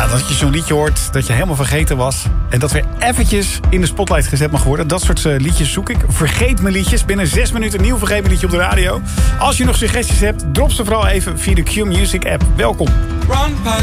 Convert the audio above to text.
dat je zo'n liedje hoort dat je helemaal vergeten was. En dat weer eventjes in de spotlight gezet mag worden. Dat soort liedjes zoek ik. Vergeet me liedjes. Binnen 6 minuten een nieuw Vergeet me liedje op de radio. Als je nog suggesties hebt, drop ze vooral even via de Q-Music app. Welkom.